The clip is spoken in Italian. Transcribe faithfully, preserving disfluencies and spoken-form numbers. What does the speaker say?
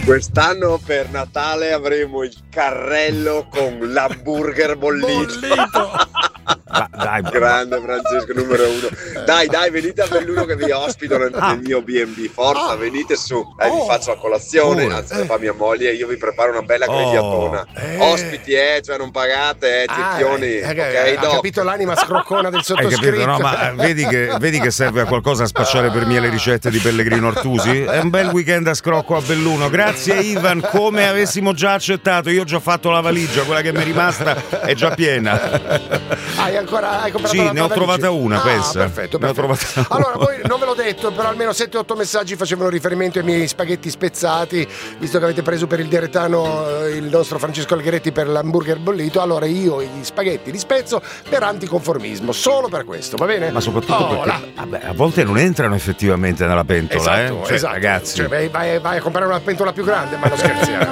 Quest'anno per Natale avremo il carrello con l'hamburger bollito. bollito. Ah, dai, grande Francesco, numero uno. Dai, dai, venite a Belluno che vi ospito nel, Ah. nel mio B and B. Forza, Ah. venite su. Dai, Oh. vi faccio la colazione, Pure. anzi, la fa mia moglie e io vi preparo una bella Oh. grigliatona. Eh. Ospiti, eh, cioè non pagate, eh, Ah, cicchioni. eh, ok, eh, ha doc. capito l'anima scroccona del Hai sottoscritto. capito, no? Ma vedi che, vedi che serve a qualcosa a spacciare per me le ricette di Pellegrino Artusi? È un bel weekend a scrocco a Belluno. Grazie Ivan, come avessimo già accettato. Io ho già fatto la valigia, quella che mi è rimasta è già piena. Hai ancora hai comprato Sì, la ne ho tua trovata valigia? una, Ah, pensa. perfetto, Ne ho perfetto. trovata una. Allora, poi non ve l'ho detto, però almeno sette otto messaggi facevano riferimento ai miei spaghetti spezzati, visto che avete preso per il direttano eh, il nostro Francesco Algheretti per l'hamburger bollito. Allora io gli spaghetti li spezzo per anticonformismo, solo per questo, va bene? Ma soprattutto Oh, perché là. vabbè, a volte non entrano effettivamente nella pentola, Esatto, eh? Cioè, esatto. ragazzi. Cioè, vai, vai, vai a comprare una pentola più grande, ma non scherziamo.